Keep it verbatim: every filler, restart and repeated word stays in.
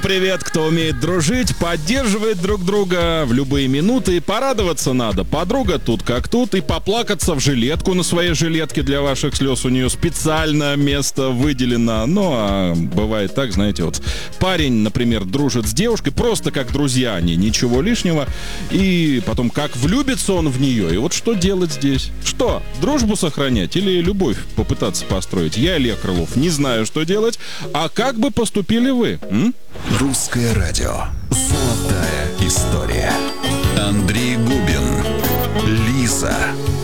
привет, кто умеет дружить, поддерживает друг друга в любые минуты. Порадоваться надо. Подруга тут как тут. И поплакаться в жилетку на своей жилетке для ваших слез. У нее специально место выделено. Ну, а бывает так, знаете, вот парень, например, дружит с девушкой, просто как друзья они, ничего лишнего. И потом, как влюбится он в нее. И вот что делать здесь? Что? Дружбу сохранять или любовь попытаться построить? Я, Илья Крылов, не знаю, что делать. А как бы поступили вы? М? Русское радио. Золотая история. Андрей Губин. Лиза.